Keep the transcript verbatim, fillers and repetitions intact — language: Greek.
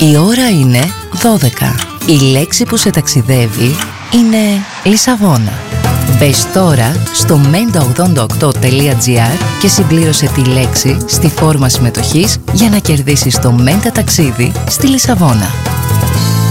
Η ώρα είναι δώδεκα. Η λέξη που σε ταξιδεύει είναι Λισαβόνα. Μπες τώρα στο μέντα ογδόντα οκτώ τελεία τζι άρ και συμπλήρωσε τη λέξη στη φόρμα συμμετοχής για να κερδίσεις το Μέντα ταξίδι στη Λισαβόνα.